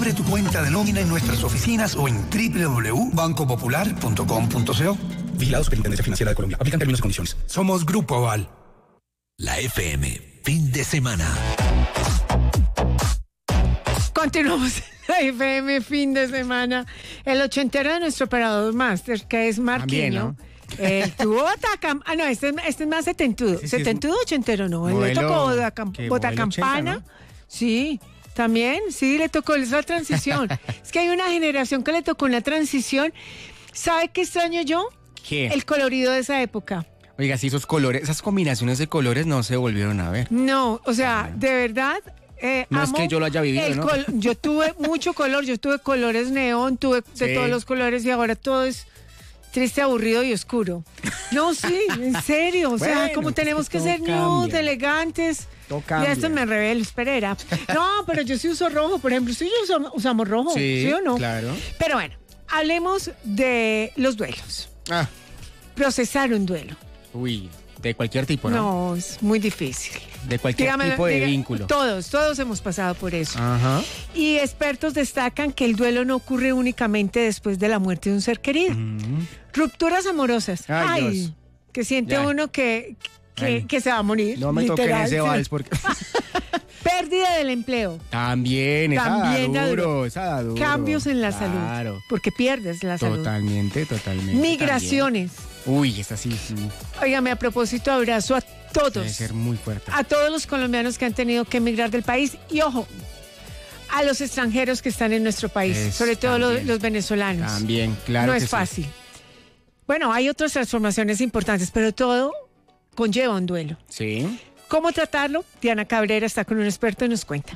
Abre tu cuenta de nómina en nuestras oficinas o en www.bancopopular.com.co. Vigilado Superintendencia Financiera de Colombia. Aplican términos y condiciones. Somos Grupo Aval. La FM, fin de semana. Continuamos en la FM, fin de semana. El ochentero de nuestro operador máster, que es Marquiño. Tuvo Botacampana. Este es más setentudo. Sí, setentudo, ochentero, no. Él le tocó Botacampana. 80, ¿no? Sí, también, sí, le tocó esa transición. Es que hay una generación que le tocó una transición. ¿Sabe qué extraño yo? ¿Qué? El colorido de esa época. Oiga, sí, esos colores, esas combinaciones de colores no se volvieron a ver. No, o sea, de verdad. No es que yo lo haya vivido, ¿no? Yo tuve mucho color, yo tuve colores neón, tuve de todos los colores y ahora todo es triste, aburrido y oscuro. No, sí, en serio, o sea, como tenemos que ser nude, elegantes. Ya esto me revelo, espera. No, pero yo sí uso rojo, por ejemplo, sí usamos rojo, ¿sí o no? Claro. Pero bueno, hablemos de los duelos. Procesar un duelo. Uy, de cualquier tipo, ¿no? No, es muy difícil. De cualquier tipo de vínculo. Todos hemos pasado por eso. Ajá. Y expertos destacan que el duelo no ocurre únicamente después de la muerte de un ser querido. Rupturas amorosas. Ay, que siente uno que se va a morir. No me toquen ese vals porque... Pérdida del empleo. También da duro. Cambios en la salud. Porque pierdes la salud. Totalmente. Migraciones. Uy, esa sí. Óigame, a propósito, abrazo a todos. Debe ser muy fuerte. A todos los colombianos que han tenido que emigrar del país. Y ojo, a los extranjeros que están en nuestro país. Sobre todo los venezolanos. También, claro. No es fácil. Bueno, hay otras transformaciones importantes, pero todo conlleva un duelo. Sí. ¿Cómo tratarlo? Diana Cabrera está con un experto y nos cuenta.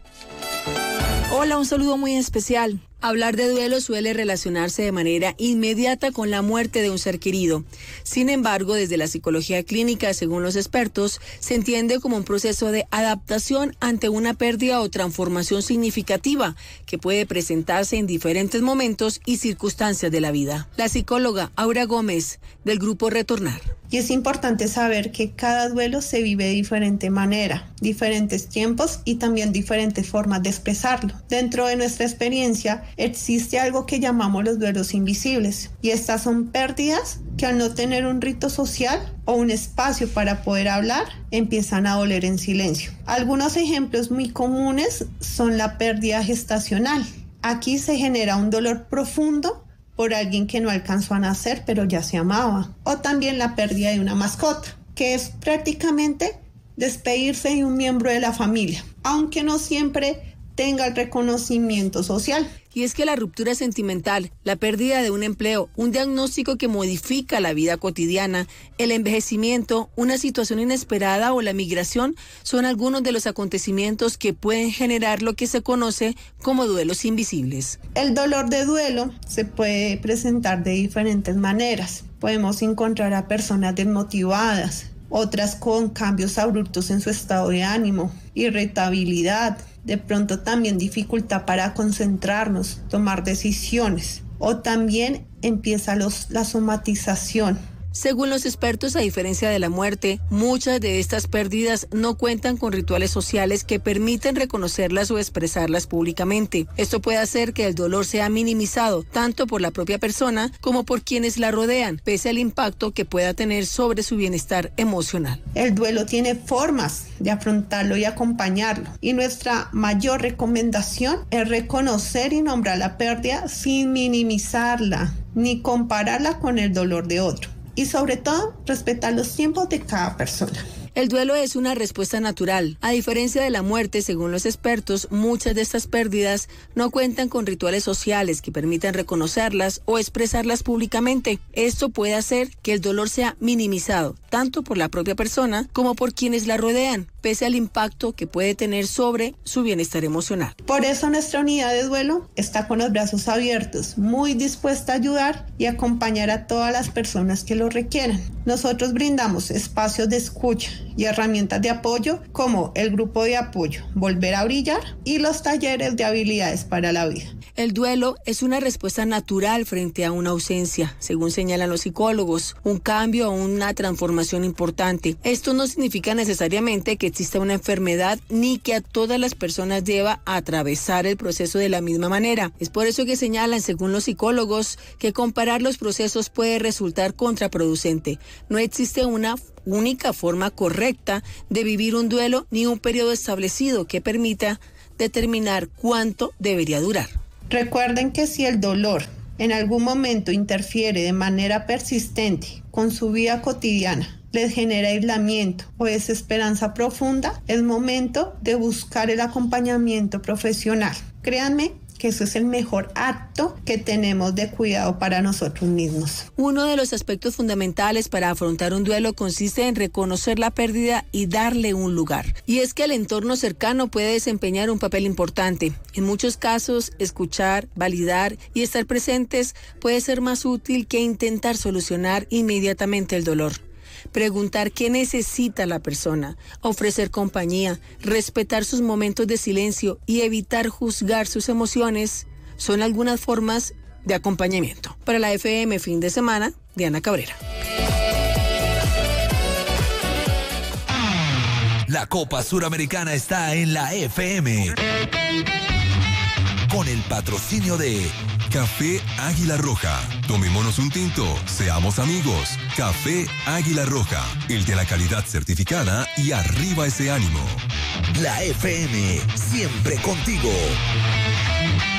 Hola, un saludo muy especial. Hablar de duelo suele relacionarse de manera inmediata con la muerte de un ser querido. Sin embargo, desde la psicología clínica, según los expertos, se entiende como un proceso de adaptación ante una pérdida o transformación significativa que puede presentarse en diferentes momentos y circunstancias de la vida. La psicóloga Aura Gómez, del grupo Retornar. Y es importante saber que cada duelo se vive de diferente manera, diferentes tiempos y también diferentes formas de expresarlo. Dentro de nuestra experiencia existe algo que llamamos los duelos invisibles, y estas son pérdidas que al no tener un rito social o un espacio para poder hablar, empiezan a doler en silencio. Algunos ejemplos muy comunes son la pérdida gestacional. Aquí se genera un dolor profundo por alguien que no alcanzó a nacer pero ya se amaba. O también la pérdida de una mascota, que es prácticamente despedirse de un miembro de la familia, aunque no siempre tenga el reconocimiento social. Y es que la ruptura sentimental, la pérdida de un empleo, un diagnóstico que modifica la vida cotidiana, el envejecimiento, una situación inesperada o la migración son algunos de los acontecimientos que pueden generar lo que se conoce como duelos invisibles. El dolor de duelo se puede presentar de diferentes maneras. Podemos encontrar a personas desmotivadas, otras con cambios abruptos en su estado de ánimo, irritabilidad, de pronto también dificultad para concentrarnos, tomar decisiones, o también empieza la somatización. Según los expertos, a diferencia de la muerte, muchas de estas pérdidas no cuentan con rituales sociales que permiten reconocerlas o expresarlas públicamente. Esto puede hacer que el dolor sea minimizado, tanto por la propia persona como por quienes la rodean, pese al impacto que pueda tener sobre su bienestar emocional. El duelo tiene formas de afrontarlo y acompañarlo, y nuestra mayor recomendación es reconocer y nombrar la pérdida sin minimizarla, ni compararla con el dolor de otro. Y sobre todo, respetar los tiempos de cada persona. El duelo es una respuesta natural. A diferencia de la muerte, según los expertos, muchas de estas pérdidas no cuentan con rituales sociales que permitan reconocerlas o expresarlas públicamente. Esto puede hacer que el dolor sea minimizado, tanto por la propia persona como por quienes la rodean, pese al impacto que puede tener sobre su bienestar emocional. Por eso nuestra unidad de duelo está con los brazos abiertos, muy dispuesta a ayudar y acompañar a todas las personas que lo requieran. Nosotros brindamos espacios de escucha y herramientas de apoyo como el grupo de apoyo Volver a Brillar y los talleres de habilidades para la vida. El duelo es una respuesta natural frente a una ausencia, según señalan los psicólogos, un cambio o una transformación importante. Esto no significa necesariamente que exista una enfermedad ni que a todas las personas deba atravesar el proceso de la misma manera. Es por eso que señalan, según los psicólogos, que comparar los procesos puede resultar contraproducente. No existe una única forma correcta de vivir un duelo ni un periodo establecido que permita determinar cuánto debería durar. Recuerden que si el dolor en algún momento interfiere de manera persistente con su vida cotidiana, les genera aislamiento o desesperanza profunda, es momento de buscar el acompañamiento profesional. Créanme que eso es el mejor acto que tenemos de cuidado para nosotros mismos. Uno de los aspectos fundamentales para afrontar un duelo consiste en reconocer la pérdida y darle un lugar. Y es que el entorno cercano puede desempeñar un papel importante. En muchos casos, escuchar, validar y estar presentes puede ser más útil que intentar solucionar inmediatamente el dolor. Preguntar qué necesita la persona, ofrecer compañía, respetar sus momentos de silencio y evitar juzgar sus emociones son algunas formas de acompañamiento. Para la FM Fin de Semana, Diana Cabrera. La Copa Suramericana está en la FM. Con el patrocinio de Café Águila Roja. Tomémonos un tinto, seamos amigos. Café Águila Roja, el de la calidad certificada y arriba ese ánimo. la FM, siempre contigo.